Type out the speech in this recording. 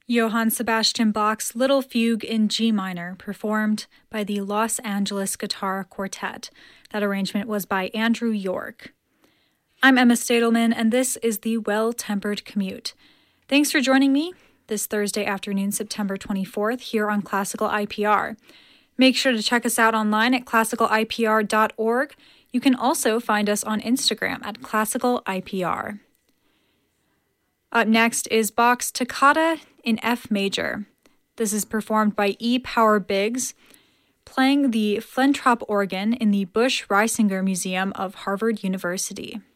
Johann Sebastian Bach's Little Fugue in G minor, performed by the Los Angeles Guitar Quartet. That arrangement was by Andrew York. I'm Emma Stadelman, and this is the Well-Tempered Commute. Thanks for joining me this Thursday afternoon, September 24th, here on Classical IPR. Make sure to check us out online at classicalipr.org. You can also find us on Instagram at classicalipr. Up next is Bach's Toccata in F major. This is performed by E. Power Biggs, playing the Flentrop organ in the Busch-Reisinger Museum of Harvard University.